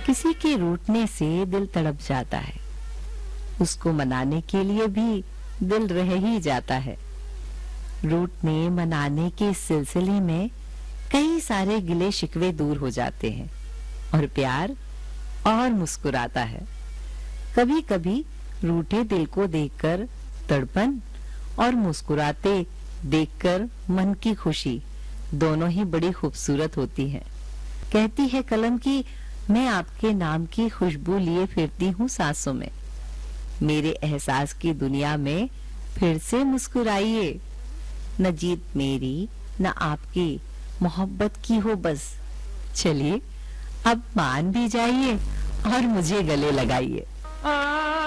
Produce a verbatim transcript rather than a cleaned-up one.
किसी के रूठने से दिल तड़प जाता है, उसको मनाने के लिए भी दिल रह ही जाता है। रूठने मनाने के सिलसिले में कई सारे गिले शिकवे दूर हो जाते हैं और प्यार और मुस्कुराता है। कभी कभी रूठे दिल को देखकर तड़पन और मुस्कुराते देखकर मन की खुशी दोनों ही बड़ी खूबसूरत होती है। कहती है कलम की मैं आपके नाम की खुशबू लिए फिरती हूँ सांसों में। मेरे एहसास की दुनिया में फिर से मुस्कुराइए। न जीत मेरी न आपकी, मोहब्बत की हो बस। चलिए अब मान भी जाइए और मुझे गले लगाइए।